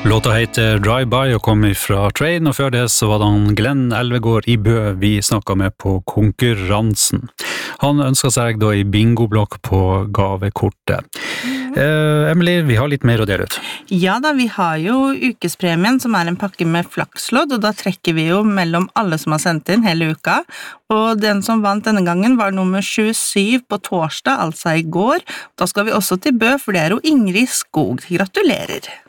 Låta heter Drive By og kom fra Train, og før det så var det han Glenn Elvegård i Bø vi snakket med på konkurransen. Han ønsket seg da i bingoblokk på gavekortet. Emily, vi har litt mer å dele ut. Ja da, vi har jo ukespremien som en pakke med flakslodd, og da trekker vi jo mellom alle som har sendt inn hele uka. Og den som vant denne gangen var nummer 27 på torsdag, altså i går. Da skal vi også til Bø, for det jo Ingrid Skog. Gratulerer!